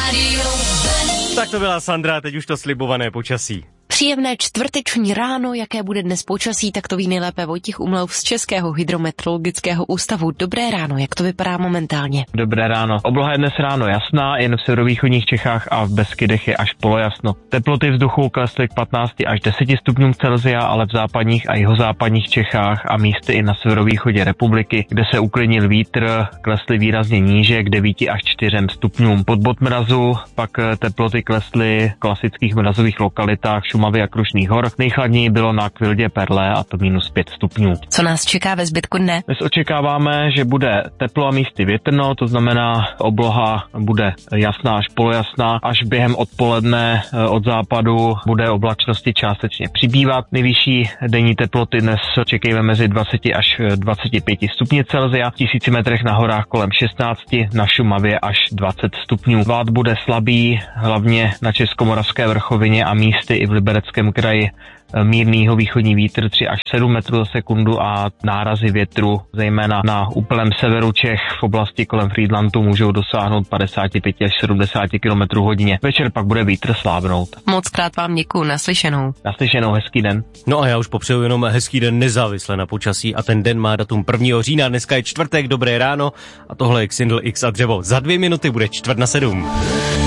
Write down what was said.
Tak to byla Sandra, teď už to slibované počasí. Příjemné čtvrteční ráno, jaké bude dnes počasí, tak to ví nejlépe Vojtěch Umlauf z Českého hydrometeorologického ústavu. Dobré ráno, jak to vypadá momentálně? Dobré ráno. Obloha je dnes ráno jasná, jen v severovýchodních Čechách a v Beskydech je až polojasno. Teploty vzduchu klesly k 15 až 10 stupňům Celsia, ale v západních a jihozápadních Čechách a místy i na severovýchodě republiky, kde se uklidnil vítr, klesly výrazně níže k 9 až 4 stupňům. Pod bod mrazu pak teploty klesly v klasických mrazových lokalitách Šumavy a Krušných hor. Nejchladněji bylo na Kvildě Perlé a to -5 stupňů. Co nás čeká ve zbytku dne? Dnes očekáváme, že bude teplo a místy větrno, to znamená obloha bude jasná až polojasná, až během odpoledne od západu bude oblačnosti částečně přibývat. Nejvyšší denní teploty dnes očekejme mezi 20 až 25 stupni Celsia, v 1000 metrech na horách kolem 16, na Šumavě až 20 stupňů. Vád bude slabý, hlavně na Českomoravské vrchovině a místy i v Libereckém kraji mírný jihovýchodní vítr 3 až 7 metrů za sekundu a nárazy větru, zejména na úplném severu Čech v oblasti kolem Frýdlantu můžou dosáhnout 55 až 70 km hodině. Večer pak bude vítr slábnout. Mockrát vám děkuju, naslyšenou. Naslyšenou, hezký den. No a já už popřeju jenom hezký den nezávisle na počasí a ten den má datum 1. října, dneska je čtvrtek, dobré ráno a tohle je Xindl X a dřevo. Za 2 minuty bude 6:45.